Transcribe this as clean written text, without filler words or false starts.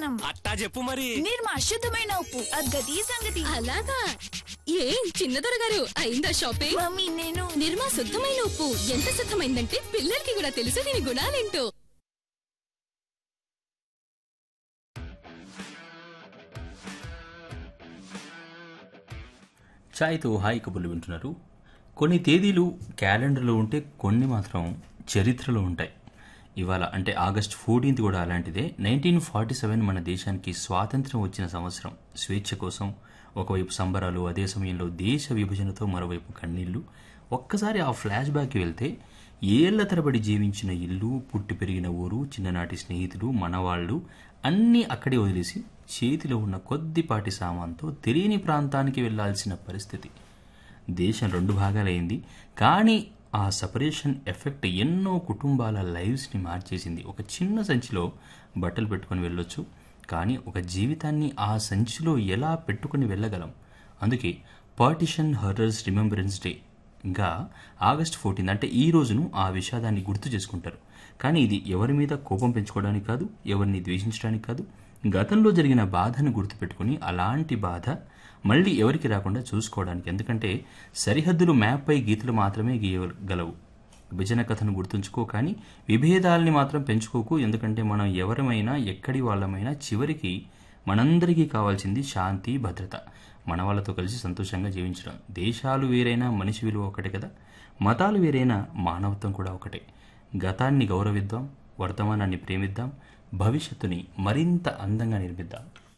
సమానం. అట్టా చెప్పు మరి. నిర్మా శుద్ధమైన ఉప్పు, అద్గతి సంగతి. అలాగా? ఏం చిన్నదొర గారు అయిందా షాపింగ్? మమ్మీ నేను నిర్మా శుద్ధమైన ఉప్పు ఎంత శుద్ధమైందంటే పిల్లలకి కూడా తెలుసు దీని గుణాలేంటో. ఛాయ్తో హాయ్ కబుర్లు వింటున్నారు. కొన్ని తేదీలు క్యాలెండర్లో ఉంటే కొన్ని మాత్రం చరిత్రలో ఉంటాయి. ఇవాళ అంటే ఆగస్ట్ 14 కూడా అలాంటిదే. 1947 మన దేశానికి స్వాతంత్ర్యం వచ్చిన సంవత్సరం. స్వేచ్ఛ కోసం ఒకవైపు సంబరాలు, అదే సమయంలో దేశ విభజనతో మరోవైపు కన్నీళ్లు. ఒక్కసారి ఆ ఫ్లాష్ బ్యాక్కి వెళ్తే ఏళ్ల తరబడి జీవించిన ఇల్లు, పుట్టి పెరిగిన ఊరు, చిన్ననాటి స్నేహితులు, మనవాళ్లు అన్నీ అక్కడే వదిలేసి చేతిలో ఉన్న కొద్దిపాటి సామాన్తో తెలియని ప్రాంతానికి వెళ్లాల్సిన పరిస్థితి. దేశం 2 భాగాలైంది. కానీ ఆ సపరేషన్ ఎఫెక్ట్ ఎన్నో కుటుంబాల లైవ్స్ని మార్చేసింది. ఒక చిన్న సంచిలో బట్టలు పెట్టుకొని వెళ్ళొచ్చు, కానీ ఒక జీవితాన్ని ఆ సంచిలో ఎలా పెట్టుకుని వెళ్ళగలం? అందుకే పార్టిషన్ హర్రర్స్ రిమెంబరెన్స్ డే, ఇంకా ఆగస్ట్ 14 అంటే ఈ రోజును ఆ విషాదాన్ని గుర్తు చేసుకుంటారు. కానీ ఇది ఎవరి మీద కోపం పెంచుకోవడానికి కాదు, ఎవరిని ద్వేషించడానికి కాదు, గతంలో జరిగిన బాధను గుర్తుపెట్టుకుని అలాంటి బాధ మళ్ళీ ఎవరికి రాకుండా చూసుకోవడానికి. ఎందుకంటే సరిహద్దులు మ్యాప్పై గీతలు మాత్రమే గీయగలవు. విభజన కథను గుర్తుంచుకో, కానీ విభేదాలని మాత్రం పెంచుకోకు. ఎందుకంటే మనం ఎవరమైనా, ఎక్కడి వాళ్ళమైనా చివరికి మనందరికీ కావాల్సింది శాంతి, భద్రత, మన వాళ్ళతో కలిసి సంతోషంగా జీవించడం. దేశాలు వేరైనా మనిషి విలువ ఒకటే కదా. మతాలు వేరైనా మానవత్వం కూడా ఒకటే. గతాన్ని గౌరవిద్దాం, వర్తమానాన్ని ప్రేమిద్దాం, భవిష్యత్తుని మరింత అందంగా నిర్మిద్దాం.